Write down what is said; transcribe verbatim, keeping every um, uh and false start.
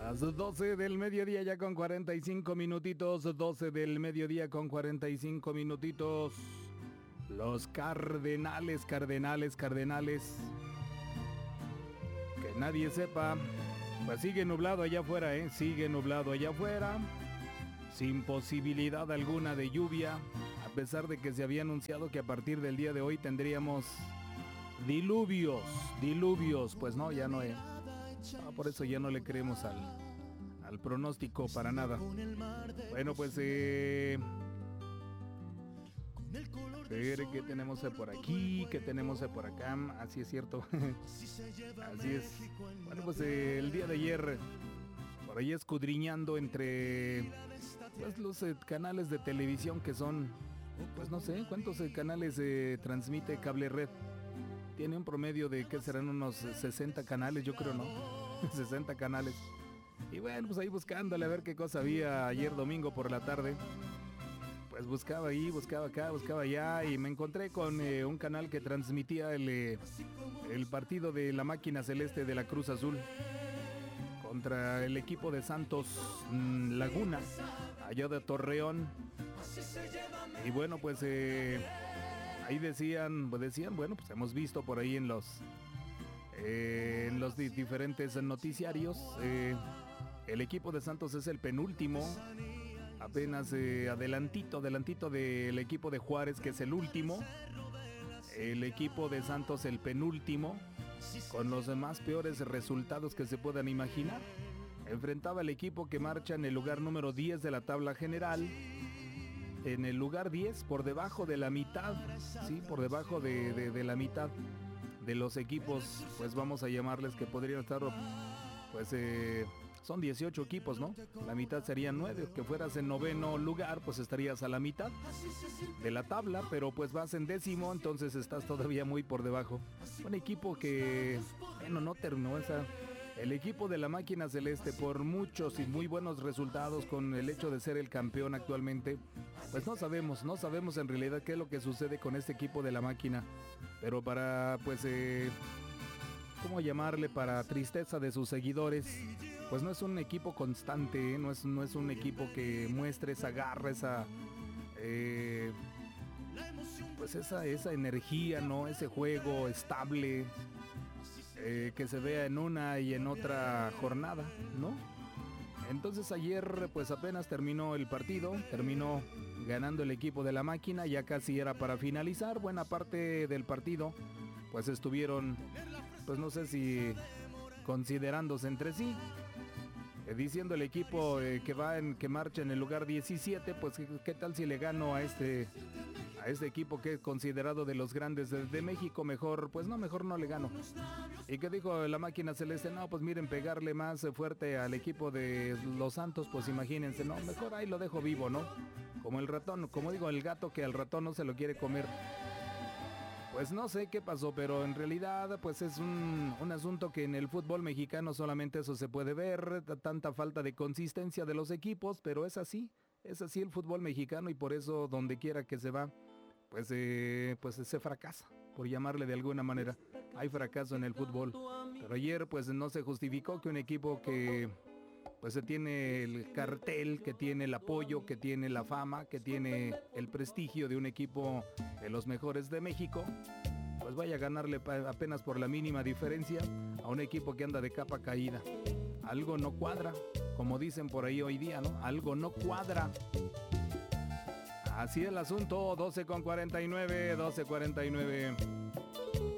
Las doce del mediodía ya con cuarenta y cinco minutitos, doce del mediodía con cuarenta y cinco minutitos. Los Cardenales, Cardenales, Cardenales. Que nadie sepa, pues sigue nublado allá afuera, ¿eh? Sigue nublado allá afuera, sin posibilidad alguna de lluvia, a pesar de que se había anunciado que a partir del día de hoy tendríamos diluvios, diluvios, pues no, ya no es. Ah, por eso ya no le creemos al, al pronóstico para nada. Bueno, pues eh... a ver, ¿qué tenemos por aquí? ¿Qué tenemos por acá? Así es cierto. Así es. Bueno, pues eh, el día de ayer, por ahí escudriñando entre pues, los eh, canales de televisión que son, pues no sé, ¿cuántos eh, canales eh, transmite Cable Red? Tiene un promedio de, ¿qué serán? Unos sesenta canales, yo creo, ¿no? sesenta canales. Y bueno, pues ahí buscándole a ver qué cosa había ayer domingo por la tarde. Pues buscaba ahí, buscaba acá, buscaba allá y me encontré con eh, un canal que transmitía el, eh, el partido de la máquina celeste de la Cruz Azul contra el equipo de Santos mmm, Laguna, allá de Torreón. Y bueno, pues eh, ahí decían, pues decían, bueno, pues hemos visto por ahí en los, eh, en los di- diferentes noticiarios, eh, el equipo de Santos es el penúltimo. Apenas eh, adelantito, adelantito del equipo de Juárez, que es el último. El equipo de Santos, el penúltimo, con los más peores resultados que se puedan imaginar. Enfrentaba al equipo que marcha en el lugar número diez de la tabla general. En el lugar diez, por debajo de la mitad, sí, por debajo de, de, de la mitad de los equipos, pues vamos a llamarles que podrían estar, pues... Eh, Son dieciocho equipos, ¿no? La mitad serían nueve. Que fueras en noveno lugar, pues estarías a la mitad de la tabla, pero pues vas en décimo, entonces estás todavía muy por debajo. Un equipo que, bueno, no terminó esa... El equipo de la máquina celeste, por muchos y muy buenos resultados con el hecho de ser el campeón actualmente, pues no sabemos, no sabemos en realidad qué es lo que sucede con este equipo de la máquina. Pero para, pues, eh, ¿cómo llamarle? Para tristeza de sus seguidores, pues no es un equipo constante, ¿eh? no, es, no es un equipo que muestre esa garra, esa, eh, pues esa, esa energía, ¿no? Ese juego estable, eh, que se vea en una y en otra jornada, ¿no? Entonces ayer pues apenas terminó el partido, terminó ganando el equipo de la máquina, ya casi era para finalizar. Buena parte del partido pues estuvieron, pues no sé si considerándose entre sí, diciendo el equipo eh, que va en, que marcha en el lugar diecisiete, pues ¿qué, qué tal si le gano a este a este equipo que es considerado de los grandes de, de México? Mejor, pues no, mejor no le gano. ¿Y qué dijo la máquina celeste? No, pues miren, pegarle más fuerte al equipo de los Santos, pues imagínense, no, mejor ahí lo dejo vivo, ¿no? Como el ratón, como digo, el gato que al ratón no se lo quiere comer. Pues no sé qué pasó, pero en realidad pues es un, un asunto que en el fútbol mexicano solamente eso se puede ver, tanta falta de consistencia de los equipos, pero es así, es así el fútbol mexicano y por eso donde quiera que se va, pues, eh, pues se fracasa, por llamarle de alguna manera. Hay fracaso en el fútbol, pero ayer pues no se justificó que un equipo que pues se tiene el cartel, que tiene el apoyo, que tiene la fama, que tiene el prestigio de un equipo de los mejores de México, pues vaya a ganarle apenas por la mínima diferencia a un equipo que anda de capa caída. Algo no cuadra, como dicen por ahí hoy día, ¿no? Algo no cuadra. Así es el asunto, doce con cuarenta y nueve, doce cuarenta y nueve.